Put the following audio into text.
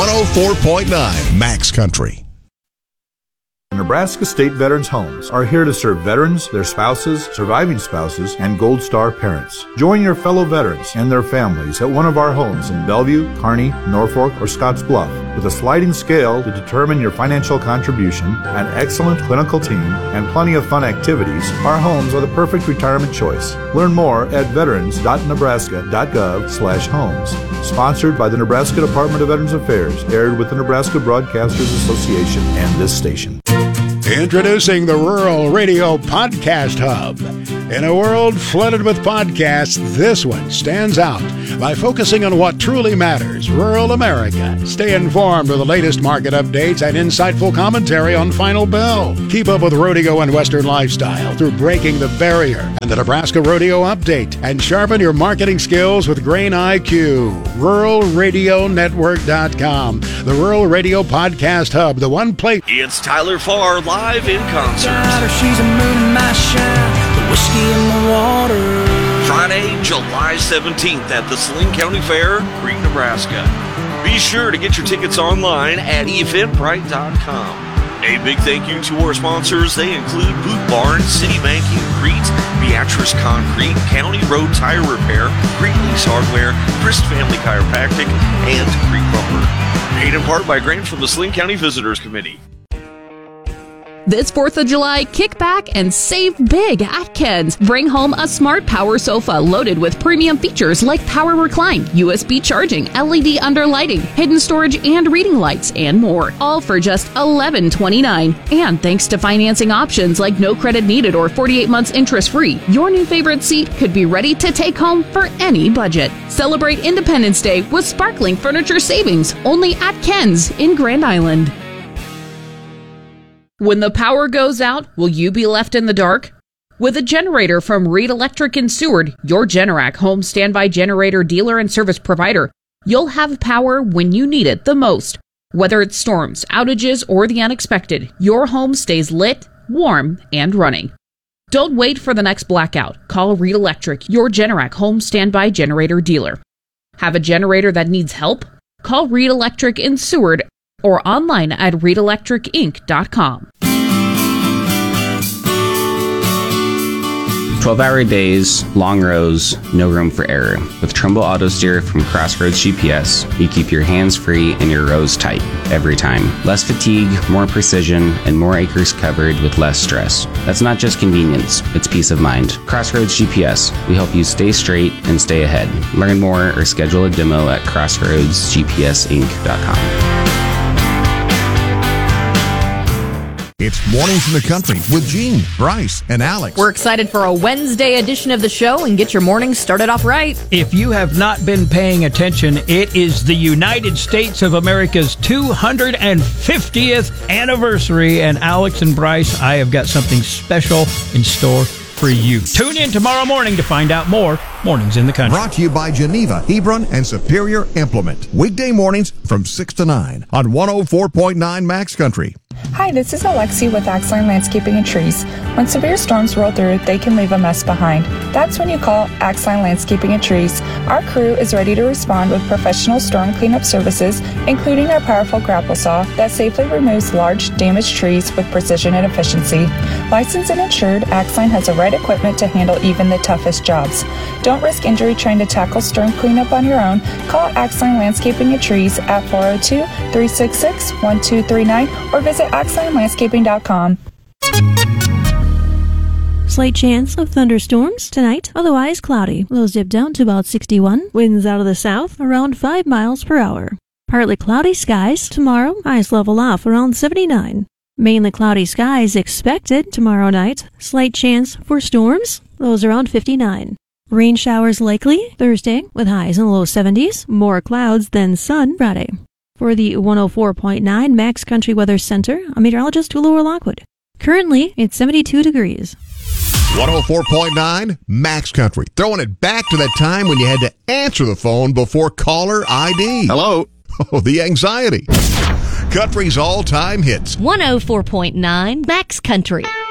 104.9 Max Country. Nebraska State Veterans Homes are here to serve veterans, their spouses, surviving spouses, and Gold Star parents. Join your fellow veterans and their families at one of our homes in Bellevue, Kearney, Norfolk, or Scottsbluff. With a sliding scale to determine your financial contribution, an excellent clinical team, and plenty of fun activities, our homes are the perfect retirement choice. Learn more at veterans.nebraska.gov/homes. Sponsored by the Nebraska Department of Veterans Affairs, aired with the Nebraska Broadcasters Association and this station. Introducing the Rural Radio Podcast Hub. In a world flooded with podcasts, this one stands out by focusing on what truly matters, rural America. Stay informed with the latest market updates and insightful commentary on Final Bell. Keep up with rodeo and Western lifestyle through Breaking the Barrier and the Nebraska Rodeo Update. And sharpen your marketing skills with Grain IQ. RuralRadioNetwork.com. The Rural Radio Podcast Hub, the one place. It's Tyler Farr live in concert. She's a moon in my shine, the whiskey in the water. Friday, July 17th at the Saline County Fair, Crete, Nebraska. Be sure to get your tickets online at eventbrite.com. A big thank you to our sponsors. They include Boot Barn, City Banking, Crete, Beatrice Concrete, County Road Tire Repair, Crete Lease Hardware, Christ Family Chiropractic, and Crete Lumber. Paid in part by grant from the Saline County Visitors Committee. This 4th of July, kick back and save big at Ken's. Bring home a smart power sofa loaded with premium features like power recline, USB charging, LED underlighting, hidden storage and reading lights, and more. All for just $11.29. And thanks to financing options like no credit needed or 48 months interest-free, your new favorite seat could be ready to take home for any budget. Celebrate Independence Day with sparkling furniture savings only at Ken's in Grand Island. When the power goes out, will you be left in the dark? With a generator from Reed Electric in Seward, your Generac home standby generator dealer and service provider, you'll have power when you need it the most. Whether it's storms, outages, or the unexpected, your home stays lit, warm, and running. Don't wait for the next blackout. Call Reed Electric, your Generac home standby generator dealer. Have a generator that needs help? Call Reed Electric in Seward or online at reedelectricinc.com. 12-hour days, long rows, no room for error. With Trumbull Auto Steer from Crossroads GPS, you keep your hands free and your rows tight every time. Less fatigue, more precision, and more acres covered with less stress. That's not just convenience, it's peace of mind. Crossroads GPS, we help you stay straight and stay ahead. Learn more or schedule a demo at crossroadsgpsinc.com. It's Mornings in the Country with Gene, Bryce, and Alex. We're excited for a Wednesday edition of the show and get your mornings started off right. If you have not been paying attention, it is the United States of America's 250th anniversary. And Alex and Bryce, I have got something special in store for you. Tune in tomorrow morning to find out more. Mornings in the Country. Brought to you by Geneva, Hebron, and Superior Implement. Weekday mornings from 6 to 9 on 104.9 Max Country. Hi, this is Alexi with Axline Landscaping and Trees. When severe storms roll through, they can leave a mess behind. That's when you call Axline Landscaping and Trees. Our crew is ready to respond with professional storm cleanup services, including our powerful grapple saw that safely removes large, damaged trees with precision and efficiency. Licensed and insured, Axline has the right equipment to handle even the toughest jobs. Don't risk injury trying to tackle storm cleanup on your own. Call Axline Landscaping and Trees at 402-366-1239 or visit AxlineLandscaping.com. Slight chance of thunderstorms tonight, otherwise cloudy. Lows dip down to about 61. Winds out of the south around 5 miles per hour. Partly cloudy skies tomorrow. Highs level off around 79. Mainly cloudy skies expected tomorrow night. Slight chance for storms. Lows around 59. Rain showers likely Thursday with highs in the low 70s. More clouds than sun Friday. For the 104.9 Max Country Weather Center, I'm meteorologist Laura Lockwood. Currently, it's 72 degrees. 104.9 Max Country. Throwing it back to that time when you had to answer the phone before caller ID. Hello. Oh, the anxiety. Country's all-time hits. 104.9 Max Country.